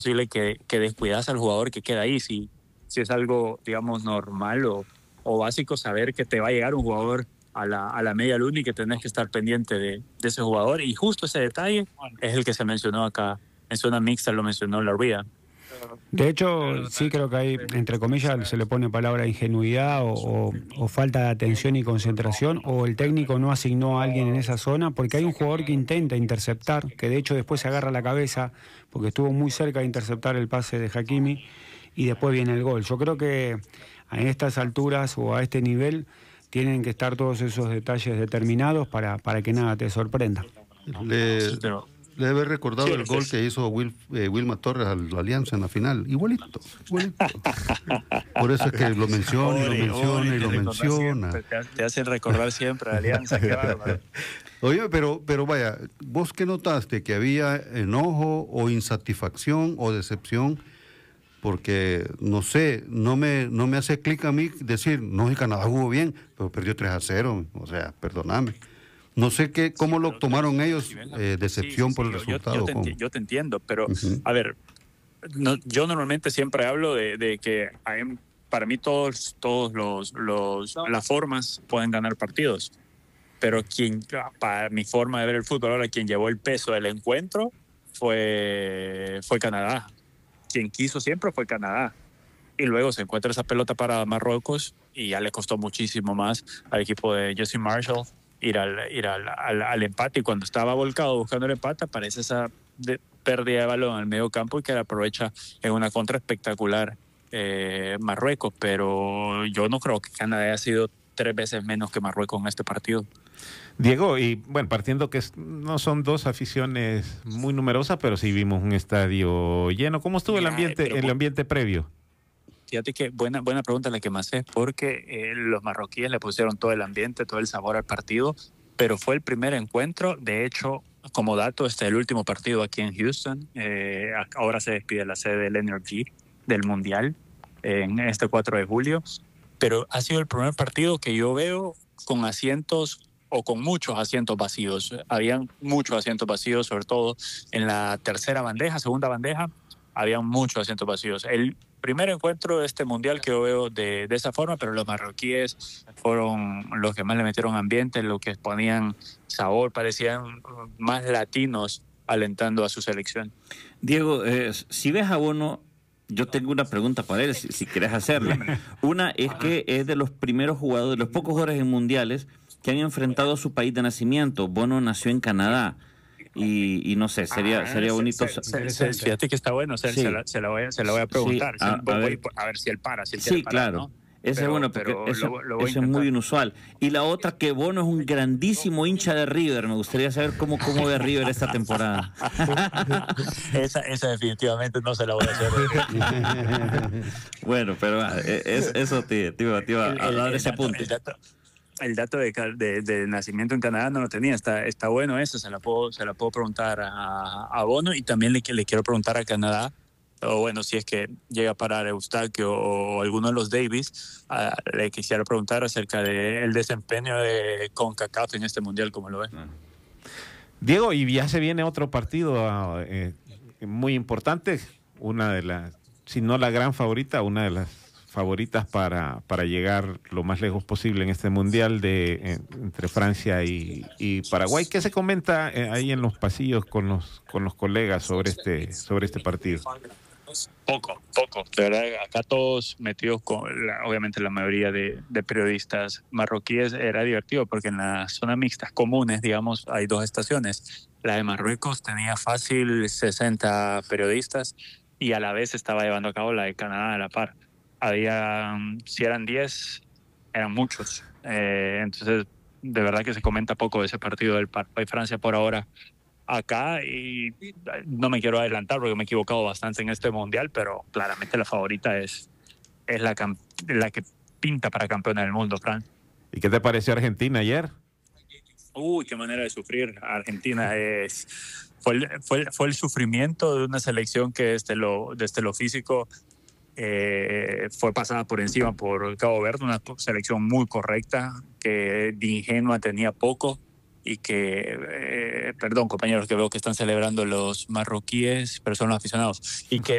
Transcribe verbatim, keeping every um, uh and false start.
posible que, que descuidas al jugador que queda ahí. Si, si es algo, digamos, normal o, o básico, saber que te va a llegar un jugador a la, a la media luna y que tenés que estar pendiente de, de ese jugador. Y justo ese detalle es el que se mencionó acá. En zona mixta lo mencionó la Ría. De hecho, sí creo que hay, entre comillas, se le pone palabra ingenuidad o, o, o falta de atención y concentración, o el técnico no asignó a alguien en esa zona, porque hay un jugador que intenta interceptar, que de hecho después se agarra la cabeza, porque estuvo muy cerca de interceptar el pase de Hakimi, y después viene el gol. Yo creo que a estas alturas o a este nivel tienen que estar todos esos detalles determinados para, para que nada te sorprenda. Le... Le debe haber recordado sí, el gol que hizo Will, eh, Wilma Torres a la Alianza en la final. Igualito, igualito. Por eso es que lo menciona y lo menciona y lo menciona. Te, te hacen recordar siempre a la Alianza, qué bárbaro. Oye, pero, pero vaya, ¿vos qué notaste? ¿Que había enojo o insatisfacción o decepción? Porque, no sé, no me, no me hace clic a mí decir, no, si Canadá jugó bien, pero perdió tres a cero. O sea, perdóname. No sé qué, cómo sí, lo tomaron ellos, eh, decepción sí, sí, por el yo, resultado. Yo te, enti yo te entiendo, pero uh-huh. a ver, no, yo normalmente siempre hablo de, de que hay, para mí todos, todos los, los no. las formas pueden ganar partidos, pero quien, para mi forma de ver el fútbol ahora, quien llevó el peso del encuentro fue, fue Canadá. Quien quiso siempre fue Canadá. Y luego se encuentra esa pelota para Marruecos y ya le costó muchísimo más al equipo de Jesse Marshall ir al, ir al, al, al empate, y cuando estaba volcado buscando el empate aparece esa de, pérdida de balón al medio campo y que la aprovecha en una contra espectacular eh, Marruecos, pero yo no creo que Canadá haya sido tres veces menos que Marruecos en este partido. Diego, y bueno, partiendo que no son dos aficiones muy numerosas, pero sí vimos un estadio lleno. ¿Cómo estuvo el ambiente, pero, el ambiente previo? Fíjate que buena, buena pregunta la que me haces, porque eh, los marroquíes le pusieron todo el ambiente, todo el sabor al partido, pero fue el primer encuentro. De hecho, como dato, este es el último partido aquí en Houston. Eh, ahora se despide la sede del N R G del Mundial eh, en este cuatro de julio, pero ha sido el primer partido que yo veo con asientos o con muchos asientos vacíos. Habían muchos asientos vacíos, sobre todo en la tercera bandeja, segunda bandeja, habían muchos asientos vacíos. El primer encuentro de este mundial que yo veo de, de esa forma, pero los marroquíes fueron los que más le metieron ambiente, los que ponían sabor, parecían más latinos alentando a su selección. Diego, eh, si ves a Bono, yo tengo una pregunta para él, si, si querés hacerla. Una es que es de los primeros jugadores, de los pocos jugadores en mundiales que han enfrentado a su país de nacimiento. Bono nació en Canadá. Y, y no sé, sería, sería bonito. Se, se, se, fíjate que está bueno, o sea, sí. se, la, se, la voy a, se la voy a preguntar. Sí, a, a, voy, ver. a ver si él para. Si él sí, parar, claro. ¿no? Ese pero, es bueno, porque eso, lo, lo eso es muy inusual. Y la otra, que Bono es un grandísimo hincha de River. Me gustaría saber cómo, cómo ve River esta temporada. esa, esa definitivamente no se la voy a hacer. Bueno, pero es, eso te, te iba, te iba a dar ese punto. El dato, el dato de, de, de nacimiento en Canadá no lo tenía. Está, está bueno eso, se la puedo, se la puedo preguntar a, a Bono, y también le, le quiero preguntar a Canadá, o bueno, si es que llega a parar Eustaquio o, o alguno de los Davis, uh, le quisiera preguntar acerca del desempeño de CONCACAF en este mundial, como lo ve. Diego, y ya se viene otro partido eh, muy importante, una de las, si no la gran favorita, una de las favoritas para, para llegar lo más lejos posible en este mundial de eh, entre Francia y, y Paraguay. ¿Qué se comenta eh, ahí en los pasillos con los con los colegas sobre este sobre este partido? Poco, poco. De verdad, acá todos metidos con, la, obviamente la mayoría de, de periodistas marroquíes. Era divertido porque en las zonas mixtas comunes, digamos, hay dos estaciones. La de Marruecos tenía fácil sesenta periodistas y a la vez estaba llevando a cabo la de Canadá a la par. Había, si eran diez, eran muchos. Eh, entonces, de verdad que se comenta poco de ese partido del Paraguay-Francia por ahora acá, y no me quiero adelantar porque me he equivocado bastante en este mundial, pero claramente la favorita es, es la, la que pinta para campeona del mundo, Fran. ¿Y qué te pareció Argentina ayer? Uy, qué manera de sufrir. Argentina es fue el, fue, fue el sufrimiento de una selección que desde lo, desde lo físico eh, fue pasada por encima por Cabo Verde, una selección muy correcta, que de ingenua tenía poco. y que, eh, perdón compañeros, que veo que están celebrando los marroquíes, pero son los aficionados, y que